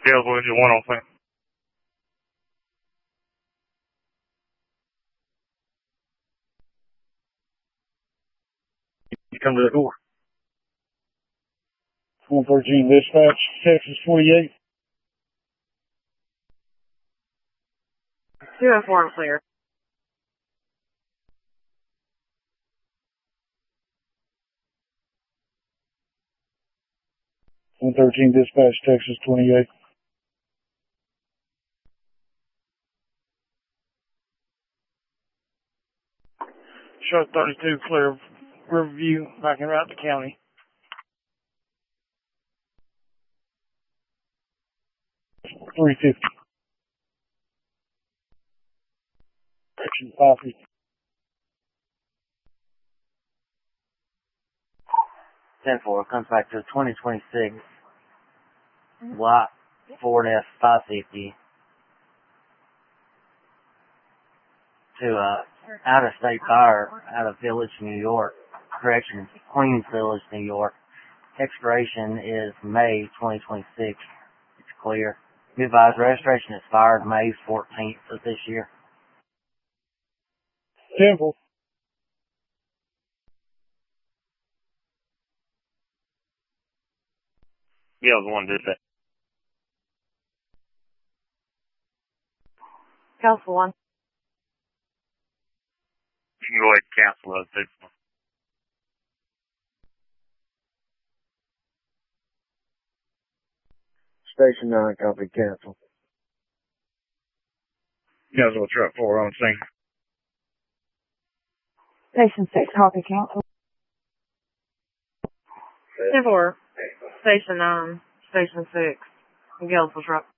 Gainesville Engine 1 on thing. You come to the door. 113 dispatch, Texas 28. 204 clear. 113 dispatch, Texas 28. Show 32 clear Riverview, backing right to county. $350. Section 550. 10-4 comes back to 2026 Lot Ford F-550 to out-of-state buyer out of Village, New York. Correction, Queens Village, New York. Expiration is May 2026. It's clear. Be advised, registration expired May 14th of this year. 10-4. Yeah, the one did that. Council 1. You can go ahead and cancel those two. Station 9, copy, cancel. Gainesville Truck 4 on scene. Station 6, copy council. 10-4. Station 9, Station 6. Gainesville truck.